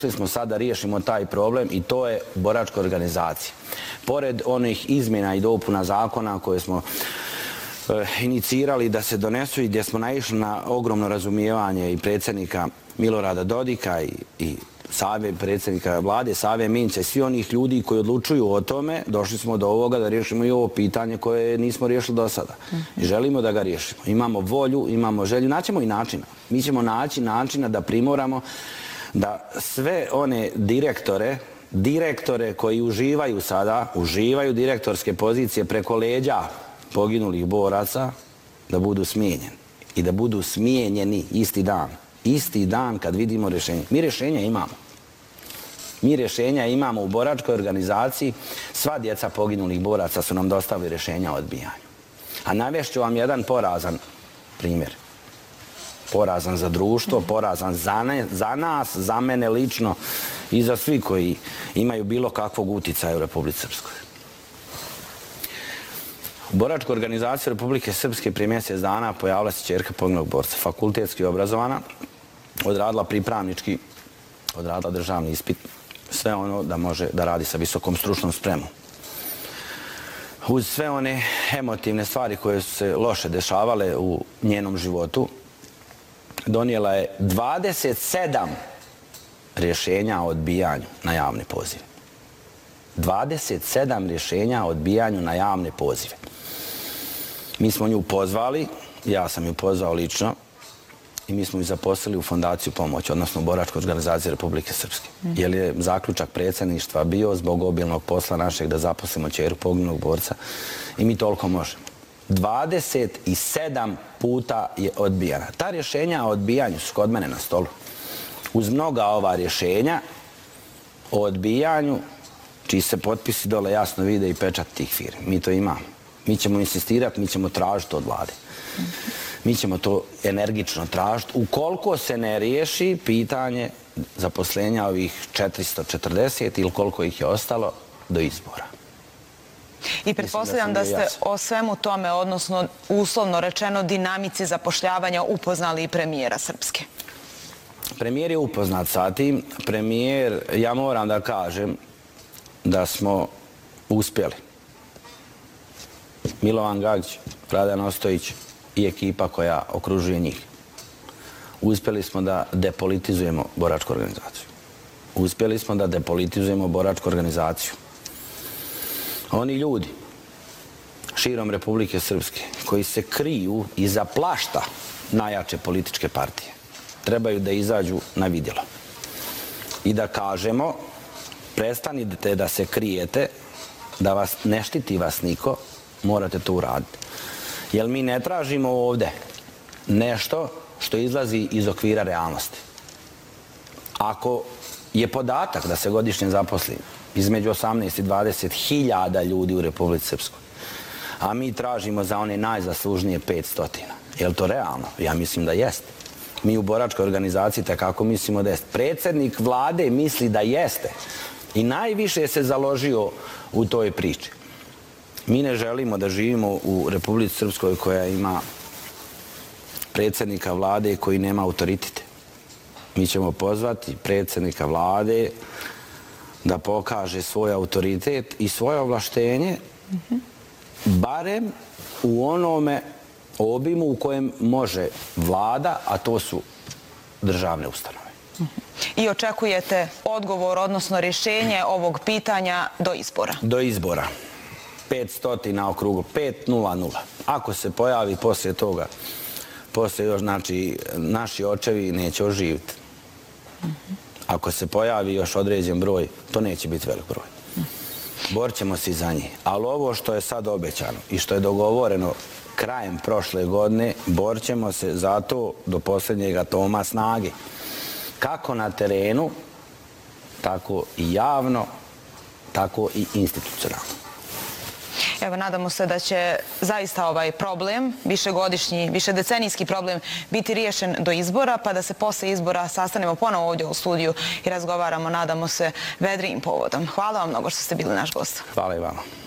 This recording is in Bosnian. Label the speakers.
Speaker 1: smo sad da riješimo taj problem i to je boračka organizacija. Pored onih izmjena i dopuna zakona koje smo inicirali da se donesu i gdje smo naišli na ogromno razumijevanje i predsjednika Milorada Dodika i predsjednika vlade Save Minca i svi onih ljudi koji odlučuju o tome, došli smo do ovoga da riješimo i ovo pitanje koje nismo riješili do sada. I želimo da ga riješimo. Imamo volju, imamo želju, naćemo i načina. Mi ćemo naći načina da primoramo da sve one direktore koji uživaju direktorske pozicije preko leđa poginulih boraca, da budu smijenjeni. I da budu smijenjeni isti dan. Isti dan kad vidimo rješenje. Mi rješenja imamo. Mi rješenja imamo u boračkoj organizaciji. Sva djeca poginulih boraca su nam dostavili rješenja o odbijanju. A navešću vam jedan porazan primjer. Porazan za društvo, porazan za nas, za mene lično i za svi koji imaju bilo kakvog uticaja u Republici Srpskoj. U boračkoj organizaciji Republike Srpske prije mjesec dana pojavila se ćerka poginulog borca, fakultetski obrazovana, odradila pripravnički, odradila državni ispit, sve ono da može da radi sa visokom stručnom spremom. Uz sve one emotivne stvari koje su se loše dešavale u njenom životu, donijela je 27 rješenja o odbijanju na javne pozive. 27 rješenja o odbijanju na javne pozive. Mi smo nju pozvali, ja sam ju pozvao lično, i mi smo ju zaposlili u Fondaciju pomoći, odnosno u boračku organizaciju Republike Srpske. Jer je zaključak predsjedništva bio zbog obilnog posla našeg da zaposlimo ćeru poginulog borca i mi toliko možemo. 27 puta je odbijana. Ta rješenja o odbijanju su kod mene na stolu. Uz mnoga ova rješenja o odbijanju, čiji se potpisi dole jasno vide i pečat tih firmi. Mi to imamo. Mi ćemo insistirati, mi ćemo tražiti od vlade. Mi ćemo to energično tražiti. Ukoliko se ne riješi pitanje zaposlenja ovih 440 ili koliko ih je ostalo do izbora.
Speaker 2: I pretpostavljam da ste o svemu tome, odnosno uslovno rečeno dinamici zapošljavanja, upoznali i premijera Srpske.
Speaker 1: Premijer je upoznat sa tim. Premijer, ja moram da kažem da smo uspjeli. Milovan Gagić, Radan Ostojić i ekipa koja okružuje njih. Uspjeli smo da depolitizujemo boračku organizaciju. Uspjeli smo da depolitizujemo boračku organizaciju. Oni ljudi širom Republike Srpske koji se kriju iza plašta najjače političke partije trebaju da izađu na vidjelo i da kažemo prestanite da se krijete, da vas ne štiti vas niko, morate to uraditi. Jer mi ne tražimo ovdje nešto što izlazi iz okvira realnosti. Ako je podatak da se godišnje zaposli između 18 i 20 hiljada ljudi u Republici Srpskoj, a mi tražimo za one najzaslužnije 500. Je li to realno? Ja mislim da jeste. Mi u boračkoj organizaciji tako mislimo da jeste. Predsjednik vlade misli da jeste i najviše se založio u toj priči. Mi ne želimo da živimo u Republici Srpskoj koja ima predsjednika vlade koji nema autoritet. Mi ćemo pozvati predsjednika vlade da pokaže svoj autoritet i svoje ovlaštenje, barem u onome obimu u kojem može vlada, a to su državne ustanove.
Speaker 2: I očekujete odgovor, odnosno rješenje ovog pitanja do izbora?
Speaker 1: Do izbora. 500 na okrugu, 500. Ako se pojavi poslije toga, poslije još, znači, naši očevi neće oživiti. Ako se pojavi još određen broj, to neće biti velik broj. Borit ćemo se i za njih. Ali ovo što je sad obećano i što je dogovoreno krajem prošle godine, borit ćemo se za to do posljednjeg atoma snage. Kako na terenu, tako i javno, tako i institucionalno.
Speaker 2: Evo, nadamo se da će zaista ovaj problem, višegodišnji, višedecenijski problem, biti riješen do izbora, pa da se posle izbora sastanemo ponovo ovdje u studiju i razgovaramo, nadamo se, vedrijim povodom. Hvala vam mnogo što ste bili naš gost.
Speaker 1: Hvala i vama.